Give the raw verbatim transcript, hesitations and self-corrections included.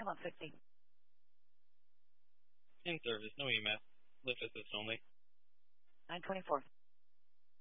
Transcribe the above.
one fifty. In service, no E M S. Lift assist only. nine twenty-four.